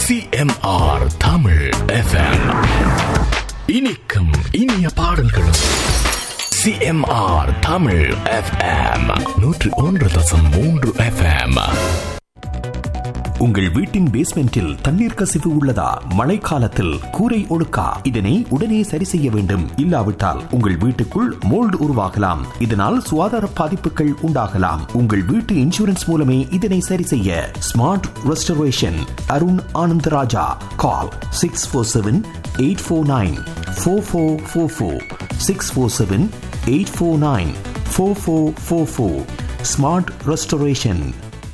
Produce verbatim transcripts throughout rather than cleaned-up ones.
C M R Tamil FM. இனிக்கும் இனிய பாடல்களும். C M R Tamil FM நூற்று ஒன்று தசம் மூன்று எஃப்எம். உங்கள் வீட்டின் பேஸ்மெண்டில் தண்ணீர் கசிவு உள்ளதா? மழைக்காலத்தில் கூரை ஒழுக்கா? இதனை உடனே சரி செய்ய வேண்டும். இல்லாவிட்டால் உங்கள் வீட்டுக்குள் மோல்டு உருவாகலாம். இதனால் சுகாதார பாதிப்புகள் உண்டாகலாம். உங்கள் வீட்டு இன்சூரன்ஸ் மூலமே இதனை சரி செய்ய. Smart restoration Arun Anandaraja. கால் six four seven eight four nine four four four four six four seven eight four nine four four four four. Smart restoration.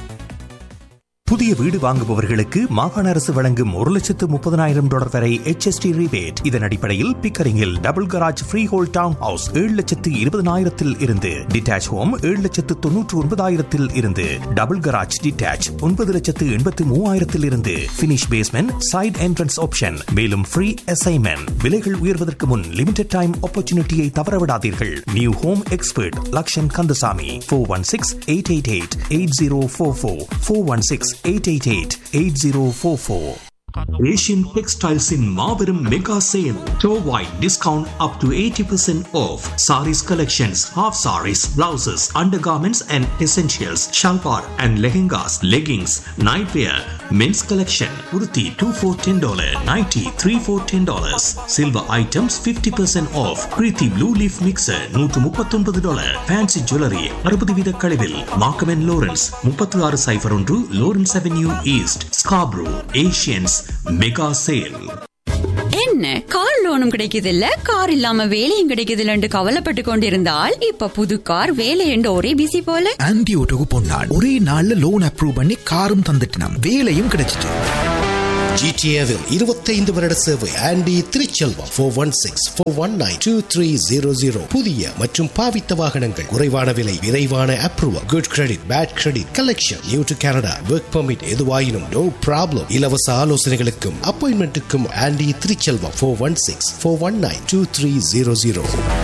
புதிய வீடு வாங்குபவர்களுக்கு மாகாண அரசு வழங்கும் ஒரு லட்சத்து முப்பதனாயிரம் டாலர் வரை எச் எஸ் டி ரிபேட். இதன் அடிப்படையில் பிக்கரிங்கில் double garage free whole down house ஏழு லட்சத்து இருபதனாயிரத்தில் இருந்து, டிட்டாச் ஹோம் ஏழு லட்சத்து தொன்னூற்று ஒன்பதாயிரத்தில் இருந்து, டபுள் கராஜ் டிட்டாச் ஒன்பது லட்சத்து எண்பத்து மூவாயிரத்தில் இருந்து, finish basement side entrance option. மேலும் ஃப்ரீ அசைன்மெண்ட். விலைகள் உயர்வதற்கு முன் லிமிடெட் டைம் ஆப்பர்ச்சுனிட்டியை தவறவிடாதீர்கள். New home expert Lakshan Kandasamy. Four one six eight eight eight eight zero four four four one six eight eight eight eight zero four four. Asian Textiles in Marverum Mega Sale. Store-wide discount up to eighty percent off. Saris collections, half saris, blouses, undergarments and essentials, shalwar and lehengas, leggings, nightwear, men's collection, kurti two for ten dollars, nighty three for ten dollars. Silver items fifty percent off. Kriti Blue Leaf Mixer one thirty-nine dollars. Fancy jewelry sixty வித கழிவில். Markham and Lawrence thirty-six oh one Lawrence Avenue East, Scarborough. Asians mega sale. என்ன car லோனும் கிடைக்குது இல்ல, car இல்லாம வேலையும் கிடைக்குது இல்லன்னு கவலைப்பட்டு கொண்டிருந்தால் இப்ப புது கார் வேலை என்று ஒரே பிசி போல. ஆன்டி ஓட்டோக்கு போனான், ஒரே நாள்ல லோன் அப்ரூவ் பண்ணி காரும் தந்துட்டான், வேலையும் கிடைச்சிட்டு. ஜிடிஏவில் இருபத்தைந்து வருட சேவை. Aunty Thiruchelvam. Four one six four one nine two three zero zero. புதிய மற்றும் பாவித்த வாகனங்கள், குறைவான விலை, விரைவான approval, good credit, bad credit, collection, new to Canada, work permit, எதுவாயினும் நோ ப்ராப்ளம். இலவச ஆலோசனைகளுக்கும் அப்பாயின்மெண்ட்டுக்கும் aunty Thiruchelvam. Four one six four one nine two three zero zero.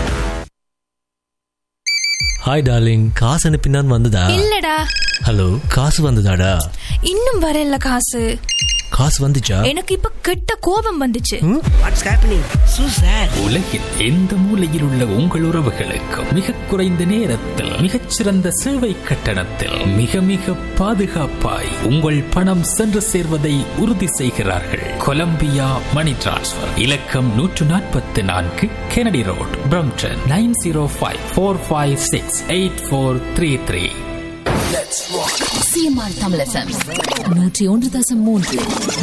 Hi darling, காசு அனுப்பினான் வந்ததா? இல்லடா. ஹலோ, காசு வந்ததாடா? இன்னும் வரல. காசு காசு வந்துச்சா? எனக்கு இப்ப கெட்ட கோபம் வந்துச்சு. What's happening சூசர்? உலகில் எந்த மூலையில் உள்ள உங்கள் உறவுகளுக்கு மிக குறைந்த நேரத்தில் மிகச்சிறந்த சேவை கட்டணத்தில் மிக மிக பாதுகாப்பாய் உங்கள் பணம் சென்று சேர்வதை உறுதி செய்கிறார்கள். கொலம்பியா மணி டிரான்ஸ்பர். இலக்கம் நூற்று நாற்பத்தி நான்கு Kennedy road, Brampton nine zero five four five six eight four three three. CMR Tamil FM நூற்றி ஒன்று தசம் மூன்று.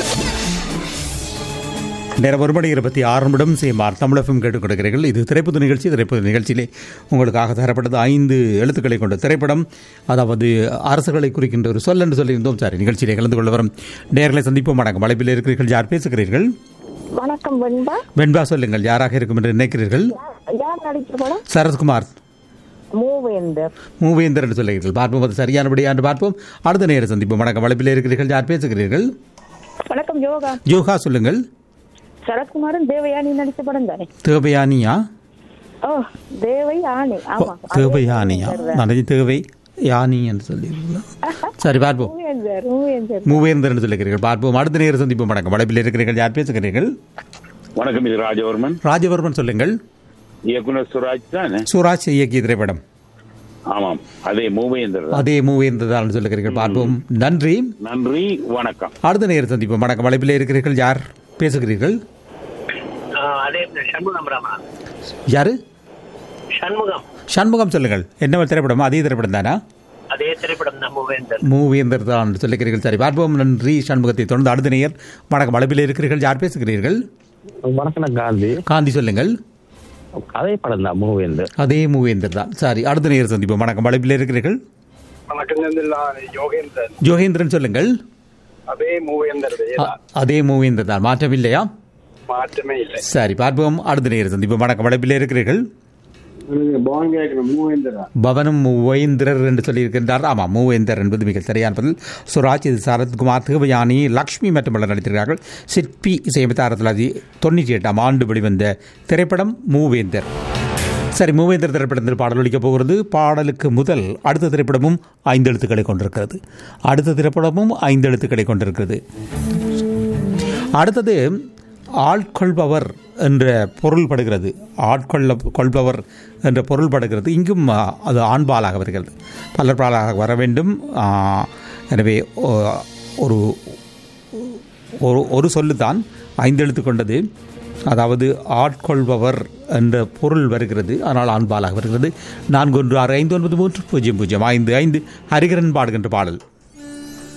நேரம் ஒரு மணி இருபத்தி ஆறு நிமிடம். சிஎம்ஆர் தமிழ் எஃப்எம் கேட்டுக் கொடுக்கிறீர்கள். இது திரைப்பட நிகழ்ச்சி. திரைப்பட நிகழ்ச்சியிலே உங்களுக்காக தரப்பட்டது ஐந்து எழுத்துக்களை கொண்ட திரைப்படம், அதாவது அரசுகளை குறிக்கின்ற ஒரு சொல் என்று சொல்லியிருந்தோம். சாரி, நிகழ்ச்சியிலே கலந்து கொள்ள வரும் நேர்களை சந்திப்போம். வணக்கம். அழைப்பில் இருக்கிறீர்கள். யார் பேசுகிறீர்கள்? வணக்கம். வெண்பா. வெண்பா, சொல்லுங்கள். யாராக இருக்கும் என்று நினைக்கிறீர்கள்? சரத்குமார். மூவேந்தர். மூவேந்தர் என்று சொல்லுகிறீர்கள். பார்ப்போம் அது சரியானபடியா என்று பார்ப்போம். அடுத்த நேரம் சந்திப்போம். வணக்கம். அழைப்பில் இருக்கிறீர்கள். யார் பேசுகிறீர்கள்? வணக்கம். யோகா. யோகா, சொல்லுங்கள். சரத்குமாரன் தேவயானி நடிச்ச படம் தானே? தேவயானியா? ஓ, தேவயானி. ஆமா, தேவயானியா? நான் தேவை யானி என்று சொல்லியிருக்கீங்களா? சரி, பார்ப்போம். மூவேந்தர் என்று சொல்லுகிறீர்கள். பார்ப்போம். அடுத்த நேரம் சந்திப்போம். வணக்கம். அழைப்பில் இருக்கிறீர்கள். யார் பேசுகிறீர்கள்? வணக்கம். இது ராஜவர்மன். ராஜவர்மன், சொல்லுங்கள். இயக்குனர் சுராஜ் தானே? சுராஜ் இயக்கிய திரைப்படம். ஆமாம், அதே மூவேந்தர். அதே மூவேந்தர் தான் சொல்லுகிறீர்கள். பார்ப்போம். நன்றி. நன்றி, வணக்கம். அடுத்த நேரம் சந்திப்போம். வணக்கம். அழைப்பில் இருக்கிறீர்கள். யார் பேசுகிறீர்கள்? யாரு? சண்முகம். சண்முகம், சொல்லுங்கள். என்ன திரைப்படம்? அதே திரைப்படம் தானா? அதே திரைப்படம் தான், மூவேந்தர். மூவேந்தர் தான் சொல்லுகிறீர்கள். சரி, பார்ப்போம். நன்றி சண்முகத்தை தொடர்ந்து அடுத்த நேயர். வணக்கம். அழைப்பில் இருக்கிறீர்கள். யார் பேசுகிறீர்கள்? வணக்கம். காந்தி. காந்தி, சொல்லுங்கள். அதே படம் தான், மூவேந்தர். அதே மூவேந்தர் தான். சரி, அடுத்த நேரம் சந்திப்போம். வணக்கம். அழைப்பில் இருக்கிறீர்கள். ஜோகேந்திரன், சொல்லுங்கள். அதே மூவேந்தர். அதே மூவேந்தர் தான். மாற்றம் இல்லையா? மாற்றமே இல்லை. சரி, பார்ப்போம். அடுத்த நேரம் சந்திப்போம். வணக்கம். அழைப்பில் இருக்கிறீர்கள். பவனும் மூவேந்தர் என்று சொல்லியிருக்கின்றார். ஆமாம், மூவேந்தர் என்பது மிக சரியான பதில். சுராஜ், இது சரத்குமார், தேவயானி, லக்ஷ்மி மற்றும் பலர் நடித்திருக்கிறார்கள். சிற்பி இசையமைத்த ஆயிரத்தி தொள்ளாயிரத்தி தொண்ணூற்றி எட்டாம் ஆண்டு வெளிவந்த திரைப்படம் மூவேந்தர். சரி, மூவேந்தர் திரைப்படத்தில் பாடல் ஒலிக்கப் போகிறது. பாடலுக்கு முதல் அடுத்த திரைப்படமும் ஐந்து எழுத்துக்களை கொண்டிருக்கிறது. அடுத்த திரைப்படமும் ஐந்து எழுத்துக்களை கொண்டிருக்கிறது. அடுத்தது ஆட்கொள்பவர் என்ற பொருள்படுகிறது. ஆட்கொள்ள கொள்பவர் என்ற பொருள்படுகிறது. இங்கும் அது ஆண்பாலாக வருகிறது. பலர்பாலாக வர வேண்டும். எனவே ஒரு ஒரு சொல்லு தான் ஐந்தெழுத்து கொண்டது. அதாவது ஆட்கொள்பவர் என்ற பொருள் வருகிறது. ஆனால் ஆண்பாலாக வருகிறது. நான்கு ஒன்று ஆறு ஐந்து ஒன்பது மூன்று பூஜ்ஜியம் பூஜ்ஜியம் ஐந்து ஐந்து ஹரிகரன் பாடுகின்ற பாடல்.